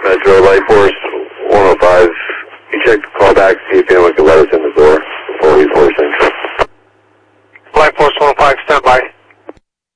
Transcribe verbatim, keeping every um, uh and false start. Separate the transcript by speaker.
Speaker 1: Metro, Light Force one oh five. You check the callback, see if anyone can let us in the door before we force in.
Speaker 2: Light Force one oh five, stand by.